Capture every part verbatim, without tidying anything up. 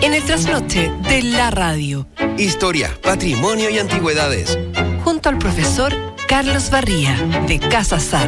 En el trasnoche de la radio. Historia, patrimonio y antigüedades. Junto al profesor Carlos Barría, de Casa Sar.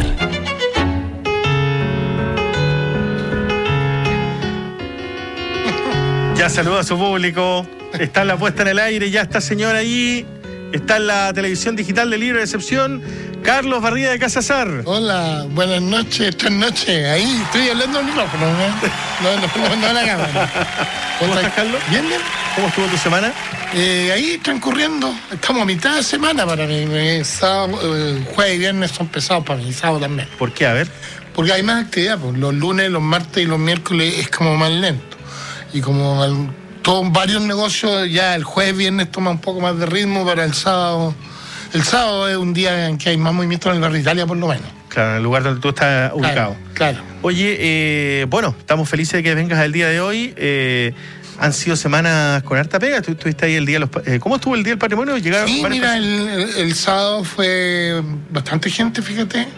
Ya saluda a su público. Está en la puesta en el aire, ya está señor ahí. Está en la televisión digital de Libre de Excepción, Carlos Barría de Casa Sar. Hola, buenas noches, esta noche. Ahí estoy hablando al micrófono, ¿no? No, no, no, no a la cámara. ¿Cómo estás, Carlos? Bien, bien. ¿Cómo estuvo tu semana? Eh, ahí transcurriendo. Estamos a mitad de semana para mí. Eh, sábado, eh, jueves y viernes son pesados para mí, sábado también. ¿Por qué? A ver. Porque hay más actividad. Pues. Los lunes, los martes y los miércoles es como más lento. Y como al, todos varios negocios, ya el jueves, viernes toma un poco más de ritmo para el sábado. El sábado es un día en que hay más movimiento en el barrio Italia, por lo menos. Claro, en el lugar donde tú estás ubicado. Claro, claro. Oye, eh, bueno, estamos felices de que vengas el día de hoy. Eh, han sido semanas con harta pega. Tú estuviste ahí el día de los... Eh, ¿Cómo estuvo el día del patrimonio? ¿Llegaron sí, mira, el, el, el sábado fue bastante gente, fíjate.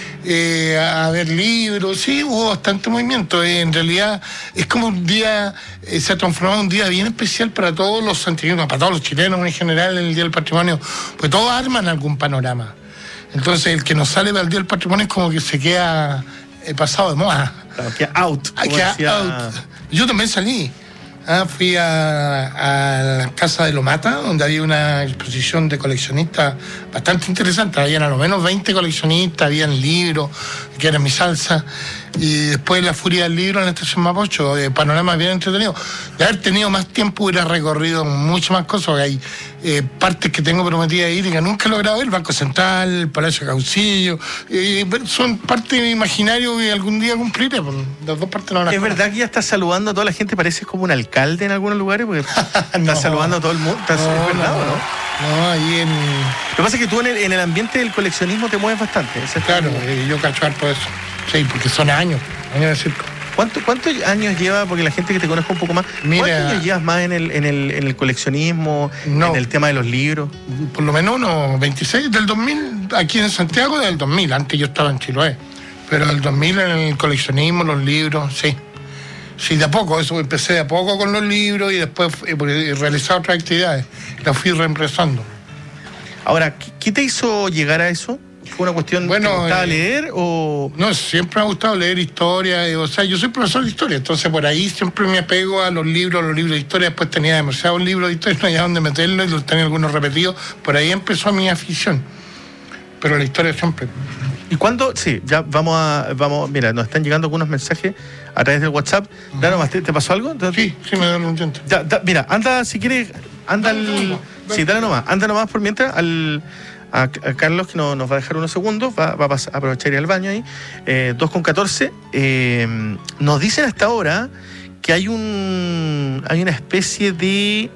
Eh, a ver libros, sí, hubo bastante movimiento. Eh, en realidad es como un día, eh, se ha transformado en un día bien especial para todos los santiaguinos, para todos los chilenos en general, el Día del Patrimonio, pues todos arman algún panorama. Entonces el que nos sale para el Día del Patrimonio es como que se queda eh, pasado de moda. Claro, queda out. Queda decía... out. Yo también salí. Ah, fui a, a la casa de Lomata, donde había una exposición de coleccionistas bastante interesante. Habían a lo menos veinte coleccionistas, habían libros, que era mi salsa. Y después la furia del libro en la estación Mapocho, eh, panorama bien entretenido. De haber tenido más tiempo hubiera recorrido mucho más cosas. Hay eh, partes que tengo prometidas ir y que nunca he logrado ver. El Banco Central, el Palacio de Caucillo. Eh, son parte de mi imaginario que algún día cumpliré. Pues, las dos partes no las Es conozco. verdad que ya estás saludando a toda la gente, pareces como un alcalde en algunos lugares, porque estás No. saludando a todo el mundo. ¿Estás, No, ¿Es verdad no, o no? No, ahí en... Lo que pasa es que tú en el, en el ambiente del coleccionismo te mueves bastante. Ese es Claro, como- eh, yo cacho harto eso. Sí, porque son años, años de circo. ¿Cuánto, ¿Cuántos años lleva, porque la gente que te conozca un poco más, Mira, ¿cuántos años llevas más en el, en el, en el coleccionismo, No. en el tema de los libros? Por lo menos unos veintiséis del dos mil, aquí en Santiago del dos mil, antes yo estaba en Chiloé. Pero del dos mil en el coleccionismo, los libros, sí. Sí, de a poco, eso empecé de a poco con los libros y después eh, realizar otras actividades. Las fui reemplazando. Ahora, ¿qué, qué te hizo llegar a eso? ¿Fue una cuestión Bueno, que te gustaba eh, leer o...? No, siempre me ha gustado leer historia, eh, o sea, yo soy profesor de historia, entonces por ahí siempre me apego a los libros, a los libros de historia, después tenía demasiados libros de historia, no había dónde meterlos y los tenía algunos repetidos, por ahí empezó mi afición, pero la historia siempre. ¿Y cuándo? Sí, ya vamos a... vamos Mira, nos están llegando algunos mensajes a través del WhatsApp. Uh-huh. Dale nomás, ¿te, ¿te pasó algo? Sí, sí, me da un intento. Ya, da, mira, anda, si quieres, anda al... Sí, dale nomás, anda nomás por mientras al... A, a Carlos, que no, nos va a dejar unos segundos, va, va a, pasar, a aprovechar ir al baño ahí, eh, dos con catorce. Eh, nos dicen hasta ahora que hay un hay una especie de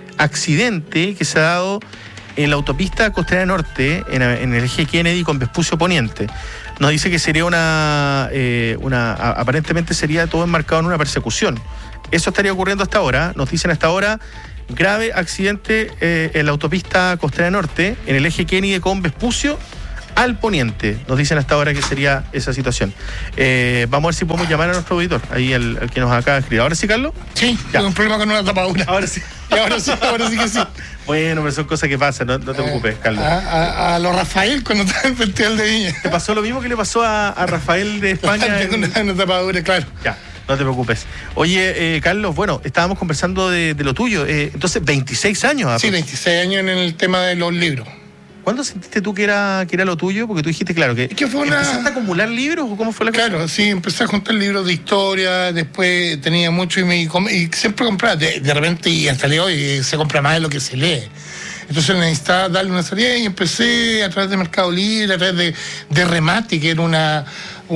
accidente que se ha dado en la autopista Costanera Norte, en, en el eje Kennedy con Vespucio Poniente. Nos dice que sería una, eh, una a, aparentemente sería todo enmarcado en una persecución. Eso estaría ocurriendo hasta ahora. Nos dicen hasta ahora grave accidente eh, en la autopista Costanera Norte, en el eje Kennedy con Vespucio al poniente. Nos dicen hasta ahora que sería esa situación. Eh, vamos a ver si podemos llamar a nuestro auditor, ahí al, al que nos acaba de escribir. ¿Ahora sí, Carlos? Sí, ya. tengo un problema con una tapadura. Ahora sí. Y ahora sí, ahora sí que sí. Bueno, pero son cosas que pasan, no, no te preocupes, Carlos. A, a, a los Rafael cuando estaba en el Festival de Viña. ¿Te pasó lo mismo que le pasó a, a Rafael de España? Tengo en... una, una tapadura, claro. Ya. No te preocupes. Oye, eh, Carlos, bueno, estábamos conversando de, de lo tuyo. Eh, entonces, veintiséis años. Sí, veintiséis años en el tema de los libros. ¿Cuándo sentiste tú que era, que era lo tuyo? Porque tú dijiste, claro, que, es que fue una... ¿empezaste a acumular libros o cómo fue la cosa? Claro, sí, empecé a juntar libros de historia, después tenía mucho y, me, y siempre compraba, de, de repente y hasta el hoy se compra más de lo que se lee. Entonces necesitaba darle una salida y empecé a través de Mercado Libre, a través de, de Remate, que era una,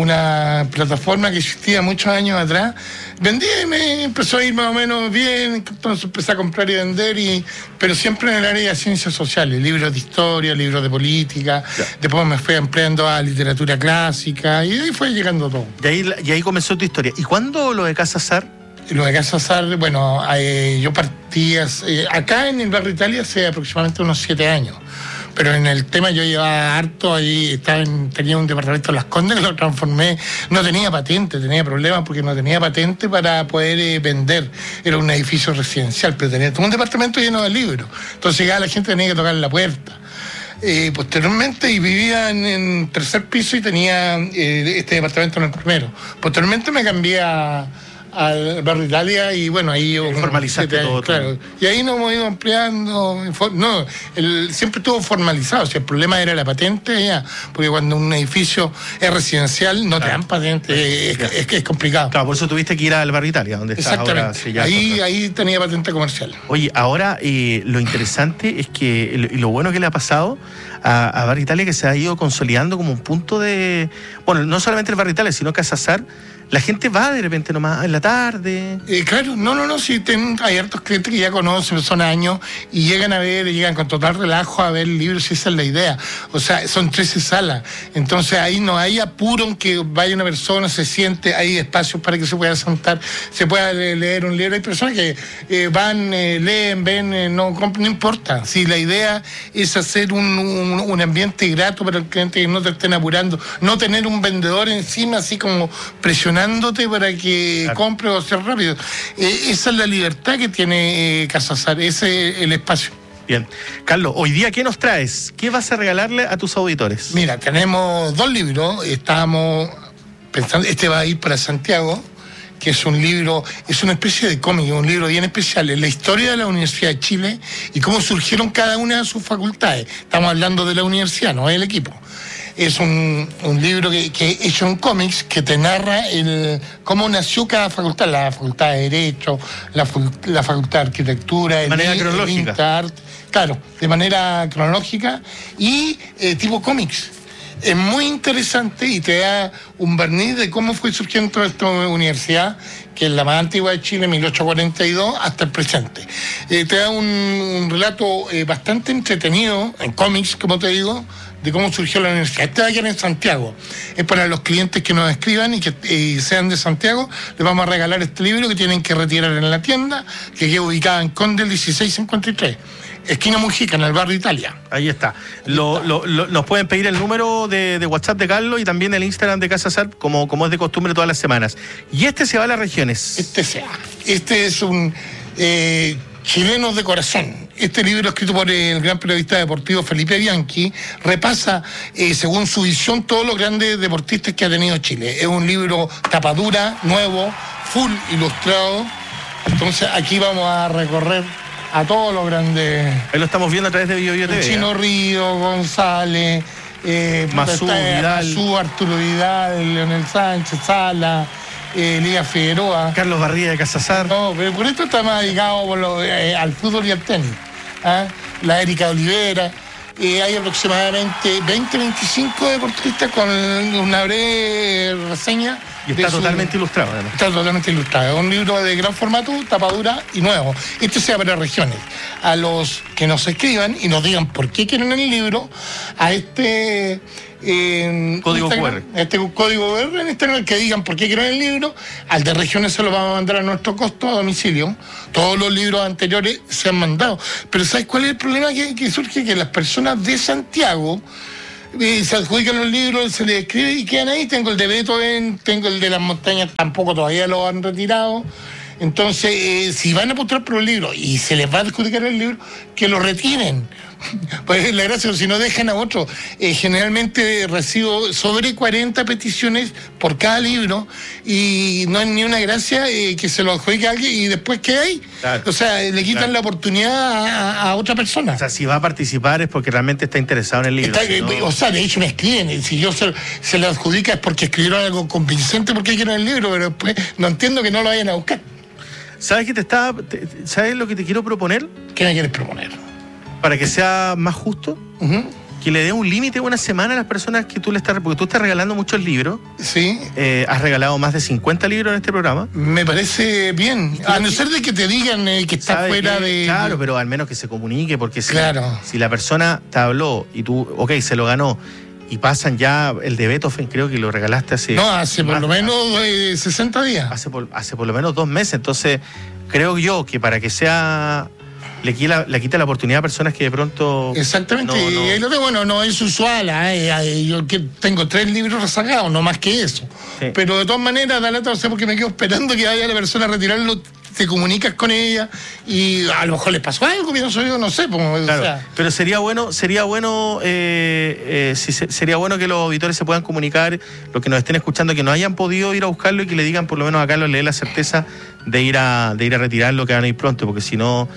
una plataforma que existía muchos años atrás. Vendí y me empezó a ir más o menos bien, entonces empecé a comprar y vender, y, pero siempre en el área de ciencias sociales, libros de historia, libros de política, ya. Después me fui empleando a literatura clásica y ahí fue llegando todo. Y ahí, y ahí comenzó tu historia. ¿Y cuándo lo de Casa Sar? Lo de Casa Sar, bueno, eh, yo partí eh, acá en el barrio Italia hace aproximadamente unos siete años. pero en el tema yo llevaba harto, ahí estaba en, tenía un departamento en Las Condes que lo transformé, no tenía patente, tenía problemas porque no tenía patente para poder eh, vender, era un edificio residencial, pero tenía todo un departamento lleno de libros, entonces llegaba la gente, tenía que tocar la puerta. Eh, posteriormente, y vivía en, en tercer piso y tenía eh, este departamento en el primero. Posteriormente me cambié a al barrio Italia y bueno, ahí yo formalizaste todo, claro, todo. Y ahí nos hemos ido ampliando, no, el, siempre estuvo formalizado, o sea, el problema era la patente ya, porque cuando un edificio es residencial no claro. te dan patente, es, es, es complicado. Claro, por eso tuviste que ir al barrio Italia, donde estás ahora. Sí, ahí, ahí tenía patente comercial. Oye, ahora eh, lo interesante es que, y lo bueno que le ha pasado a, a Barrio Italia, que se ha ido consolidando como un punto de, bueno, no solamente el Barrio Italia, sino que a Sazar, la gente va de repente nomás en la tarde. Eh, claro, no, no, no, sí, ten, hay hartos clientes que ya conocen, son años, y llegan a ver, llegan con total relajo a ver libros, y esa es la idea. O sea, son trece salas, entonces ahí no hay apuro en que vaya una persona, se siente, hay espacios para que se pueda sentar, se pueda leer un libro. Hay personas que eh, van, eh, leen, ven, eh, no compran, no importa. Si la idea es hacer un, un, un ambiente grato para el cliente, que no te estén apurando, no tener un vendedor encima así como presionando para que claro. compre o sea rápido. Eh, esa es la libertad que tiene eh, Casa Sazar, ese es el espacio. Bien. Carlos, hoy día, ¿qué nos traes? ¿Qué vas a regalarle a tus auditores? Mira, tenemos dos libros, estábamos pensando, este va a ir para Santiago, que es un libro, es una especie de cómic, un libro bien especial, es la historia de la Universidad de Chile y cómo surgieron cada una de sus facultades. Estamos hablando de la universidad, no el equipo. Es un, un libro que, que hecho en cómics que te narra el cómo nació cada facultad, la facultad de Derecho, la, la facultad de Arquitectura, de manera el, cronológica. El Art, claro, de manera cronológica y eh, tipo cómics. Es muy interesante y te da un barniz de cómo fue surgiendo esta universidad, que es la más antigua de Chile, mil ochocientos cuarenta y dos, hasta el presente. Eh, te da un, un relato eh, bastante entretenido, en cómics, como te digo, de cómo surgió la universidad. Este va a quedar en Santiago. Es para los clientes que nos escriban y que eh, sean de Santiago. Les vamos a regalar este libro que tienen que retirar en la diecienda, que queda ubicada en Conde dieciséis cincuenta y tres. Esquina Mujica, en el barrio Italia. Ahí está. Ahí lo, está. Lo, lo, nos pueden pedir el número de, de WhatsApp de Carlos y también el Instagram de Casa Sazar, como, como es de costumbre todas las semanas. Y este se va a las regiones. Este se va. Este es un eh, Chilenos de Corazón. Este libro, escrito por el gran periodista deportivo Felipe Bianchi, repasa, eh, según su visión, todos los grandes deportistas que ha tenido Chile. Es un libro tapadura, nuevo, full ilustrado. Entonces aquí vamos a recorrer a todos los grandes. Ahí lo estamos viendo a través de Bio Bio T V. Chino Río, González, eh, Masú, Vidal. Masú, Arturo Vidal, Leonel Sánchez, Sala, eh, Liga Figueroa. Carlos Barría de Casa Sazar. No, pero por esto está más dedicado por lo, eh, al fútbol y al tenis. ¿Ah? La Erika Olivera. Eh, hay aproximadamente veinte, veinticinco deportistas con una breve reseña. Y está su, totalmente ilustrado, además. Está totalmente ilustrado. Es un libro de gran formato, tapadura y nuevo. Este sea para regiones. A los que nos escriban y nos digan por qué quieren el libro, a este eh, código cu erre. Este código cu erre en Instagram, que digan por qué quieren el libro, al de regiones se lo vamos a mandar a nuestro costo a domicilio. Todos los libros anteriores se han mandado. Pero ¿sabes cuál es el problema que, que surge? Que las personas de Santiago eh, se adjudican los libros, se les escribe y quedan ahí. Tengo el de Beethoven, tengo el de las montañas, tampoco todavía lo han retirado. Entonces, eh, si van a apostar por el libro y se les va a adjudicar el libro, que lo retiren. Pues es la gracia, si no dejan a otro. Eh, generalmente recibo sobre cuarenta peticiones por cada libro y no hay ni una gracia eh, que se lo adjudique a alguien y después queda ahí. Claro, o sea, le quitan claro. la oportunidad a, a otra persona. O sea, si va a participar es porque realmente está interesado en el libro. Está, si no... O sea, de hecho me escriben. Si yo se, se le adjudica es porque escribieron algo convincente porque quieren el libro, pero después no entiendo que no lo vayan a buscar. ¿Sabes qué te está, te, ¿sabes lo que te quiero proponer? ¿Qué me quieres proponer? Para que sea más justo, uh-huh. que le dé un límite una semana a las personas que tú le estás... Porque tú estás regalando muchos libros. Sí. Eh, has regalado más de cincuenta libros en este programa. Me parece bien. A no ser de que te digan eh, que está fuera que, de... Claro, pero al menos que se comunique, porque si, claro. si la persona te habló y tú, ok, se lo ganó, y pasan ya el de Beethoven, creo que lo regalaste hace... No, hace más, por lo menos hace, eh, sesenta días. Hace por, hace por lo menos dos meses, entonces creo yo que para que sea le quita, le quita la oportunidad a personas que de pronto... Exactamente, no, no. y lo de, bueno, no es usual, ¿eh? Yo que tengo tres libros rezagados, no más que eso. Sí. Pero de todas maneras, da lata, o sea, porque me quedo esperando que vaya la persona a retirarlo, te comunicas con ella y a lo mejor les pasó algo, pienso yo, no sé. Pues, Claro, o sea, pero sería bueno, sería bueno, eh, eh, si se, sería bueno que los auditores se puedan comunicar, los que nos estén escuchando, que no hayan podido ir a buscarlo y que le digan por lo menos a Carlos, le dé la certeza de ir a, de ir a retirarlo, que van a ir pronto, porque si no,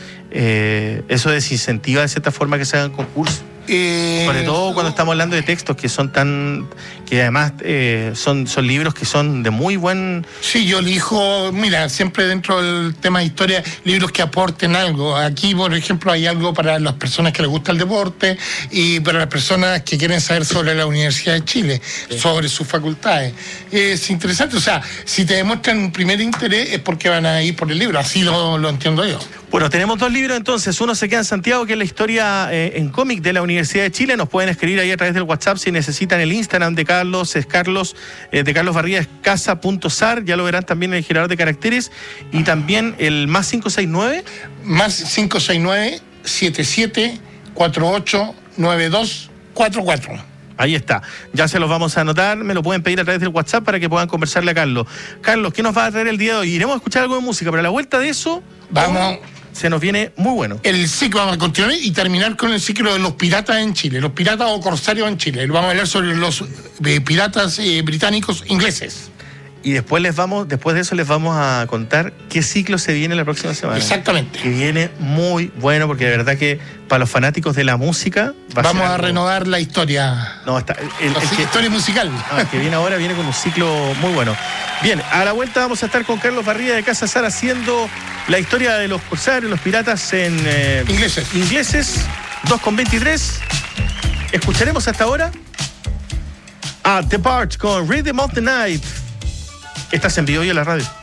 eh, eso desincentiva de cierta forma que se hagan concursos. eh, Sobre todo cuando estamos hablando de textos que son tan, que además eh, son, son libros que son de muy buen... Sí, yo elijo, mira, siempre dentro del tema de historia, libros que aporten algo. Aquí, por ejemplo, hay algo para las personas que les gusta el deporte y para las personas que quieren saber sobre la Universidad de Chile, sí. sobre sus facultades. Es interesante, o sea, si te demuestran un primer interés es porque van a ir por el libro, así lo, lo entiendo yo. Bueno, tenemos dos libros entonces, uno se queda en Santiago, que es la historia eh, en cómic de la Universidad de Chile. Nos pueden escribir ahí a través del WhatsApp si necesitan. El Instagram de Carlos es Carlos, eh, de Carlos Barría es casa punto sar, ya lo verán también en el generador de caracteres, y también el más cinco seis nueve. Más cinco seis nueve, siete siete, cuatro ocho, nueve dos, cuatro cuatro. Ahí está, ya se los vamos a anotar, me lo pueden pedir a través del WhatsApp para que puedan conversarle a Carlos. Carlos, ¿qué nos va a traer el día de hoy? Iremos a escuchar algo de música, pero a la vuelta de eso... Vamos... Se nos viene muy bueno. El ciclo, vamos a continuar y terminar con el ciclo de los piratas en Chile, los piratas o corsarios en Chile. Vamos a hablar sobre los eh, piratas eh, británicos ingleses. Y después les vamos, después de eso les vamos a contar qué ciclo se viene la próxima semana. Exactamente. Que viene muy bueno, porque de verdad que para los fanáticos de la música va vamos a, a renovar la historia. No, está el, la el que, historia musical. No, el que viene ahora viene con un ciclo muy bueno. Bien, a la vuelta vamos a estar con Carlos Barría de Casa Sar haciendo la historia de los corsarios, los piratas en eh, ingleses. Ingleses, dos con veintitrés. Escucharemos hasta ahora a The Part con Rhythm of the Night. Estás en vivo y en la radio.